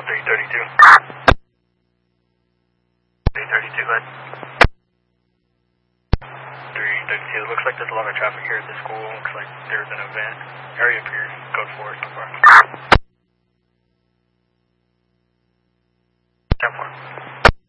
332. 332, go ahead. 332, it looks like there's a lot of traffic here at the school. Looks like there's an event. Area appears code 4 so far.